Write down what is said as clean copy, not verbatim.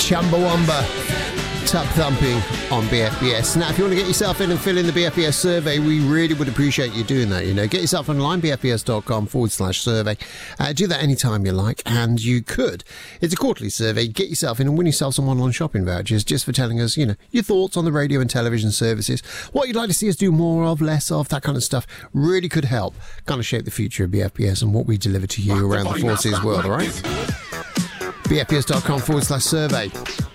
Chumbawamba. Tub thumping on BFBS. Now, if you want to get yourself in and fill in the BFBS survey, we really would appreciate you doing that. You know, get yourself online, bfbs.com/survey. Do that anytime you like, and you could. It's a quarterly survey. Get yourself in and win yourself some online shopping vouchers just for telling us, you know, your thoughts on the radio and television services, what you'd like to see us do more of, less of, that kind of stuff. Really could help kind of shape the future of BFBS and what we deliver to you around the Four Seas world, all right? bfbs.com/survey.